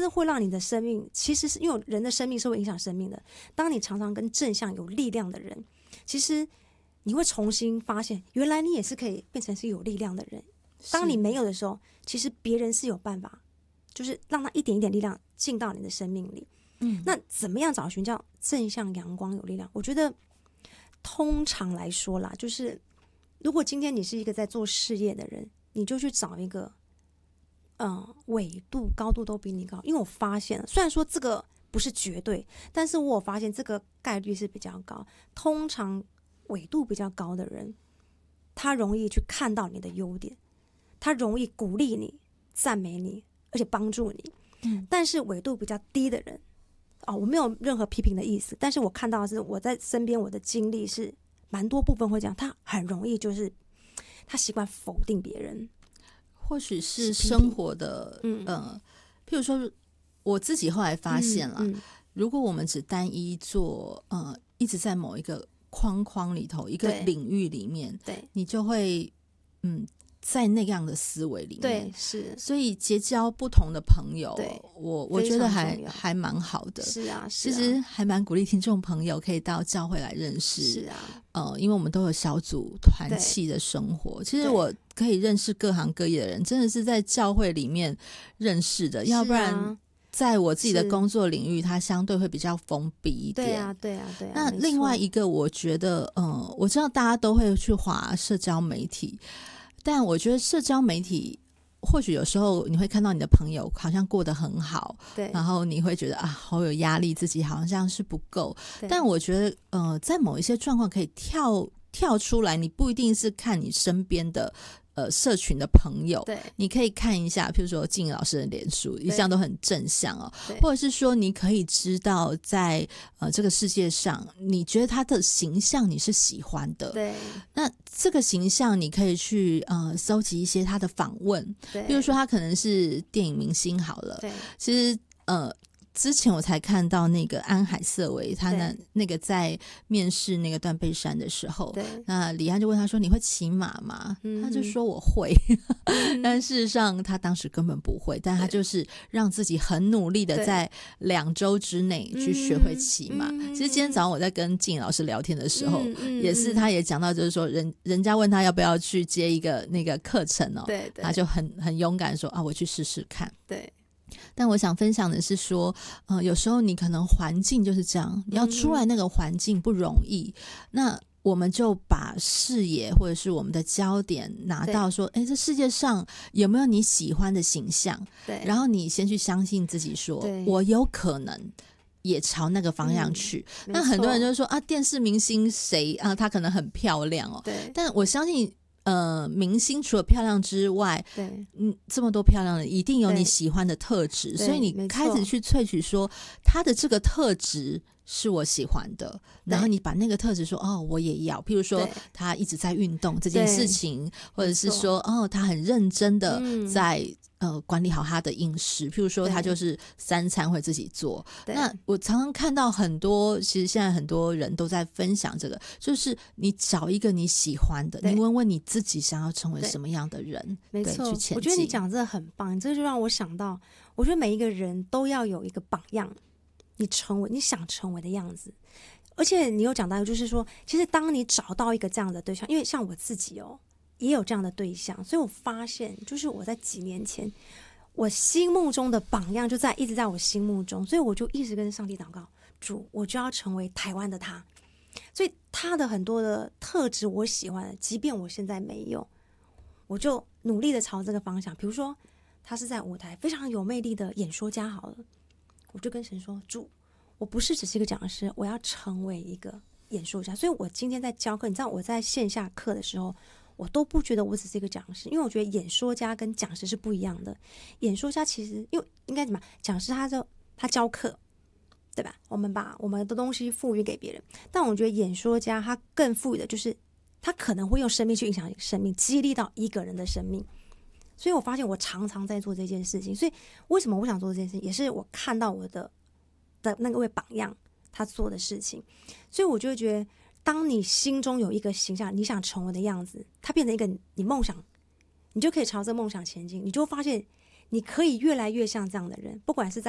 会让你的生命，其实是因为人的生命是会影响生命的。当你常常跟正向有力量的人，其实你会重新发现，原来你也是可以变成是有力量的人。当你没有的时候，其实别人是有办法，就是让他一点一点力量进到你的生命里。那怎么样找寻叫正向阳光有力量？我觉得通常来说啦，就是如果今天你是一个在做事业的人，你就去找一个纬度高度都比你高。因为我发现了，虽然说这个不是绝对，但是我有发现这个概率是比较高。通常纬度比较高的人，他容易去看到你的优点，他容易鼓励你、赞美你，而且帮助你。但是纬度比较低的人，我没有任何批评的意思，但是我看到的是我在身边我的经历是蛮多部分会这样，他很容易就是他习惯否定别人， 或许是生活的譬如说我自己后来发现了，如果我们只单一做一直在某一个框框里头一个领域里面，对，你就会在那样的思维里面， 对，是， 所以结交不同的朋友，我觉得还蛮好的。 是啊， 其实还蛮鼓励听众朋友可以到教会来认识。 是啊， 因为我们都有小组团契的生活。其实我可以认识各行各业的人，真的是在教会里面认识的，要不然在我自己的工作领域，它相对会比较封闭一点。 对啊。 那另外一个，我觉得，我知道大家都会去滑社交媒体。但我觉得社交媒体或许有时候你会看到你的朋友好像过得很好，对，然后你会觉得好有压力，自己好像是不够。但我觉得在某一些状况可以跳出来，你不一定是看你身边的社群的朋友，对，你可以看一下譬如说静老师的脸书一向都很正向或者是说你可以知道在这个世界上你觉得他的形象你是喜欢的，对，那这个形象你可以去搜集一些他的访问，对，比如说他可能是电影明星好了，对，其实之前我才看到那个安海瑟薇，他那个在面试那个断背山的时候，那李安就问他说你会骑马吗？他就说我会但事实上他当时根本不会，但他就是让自己很努力的在2周之内去学会骑马。其实今天早上我在跟静老师聊天的时候，也是他也讲到就是说人家问他要不要去接一个那个课程他就很勇敢说我去试试看。对，但我想分享的是说有时候你可能环境就是这样，你要出来那个环境不容易，那我们就把视野或者是我们的焦点拿到说这世界上有没有你喜欢的形象，对，然后你先去相信自己说我有可能也朝那个方向去。那很多人就说电视明星谁她可能很漂亮对，但我相信明星除了漂亮之外，对，这么多漂亮的一定有你喜欢的特质，所以你开始去萃取说他的这个特质是我喜欢的，然后你把那个特质说我也要，譬如说他一直在运动这件事情，或者是说他很认真的在管理好他的饮食，譬如说他就是3餐会自己做。那我常常看到很多，其实现在很多人都在分享这个，就是你找一个你喜欢的，你问问你自己想要成为什么样的人，没错，去前进。 我觉得你讲这个很棒，这就让我想到，我觉得每一个人都要有一个榜样，你想成为的样子。而且你有讲到就是说，其实当你找到一个这样的对象，因为像我自己也有这样的对象，所以我发现就是我在几年前我心目中的榜样就一直在我心目中，所以我就一直跟上帝祷告，主，我就要成为台湾的他。所以他的很多的特质我喜欢的，即便我现在没有，我就努力的朝这个方向。比如说他是在舞台非常有魅力的演说家好了，我就跟神说，主，我不是只是一个讲师，我要成为一个演说家。所以我今天在教课，你知道我在线下课的时候，我都不觉得我只是一个讲师，因为我觉得演说家跟讲师是不一样的。演说家其实因为应该怎么讲师他教课，对吧？我们把我们的东西赋予给别人，但我觉得演说家他更赋予的就是他可能会用生命去影响生命，激励到一个人的生命。所以我发现我常常在做这件事情。所以为什么我想做这件事情，也是我看到我的那个位榜样他做的事情。所以我就会觉得，当你心中有一个形象，你想成为的样子，它变成一个你梦想，你就可以朝着梦想前进，你就会发现你可以越来越像这样的人，不管是在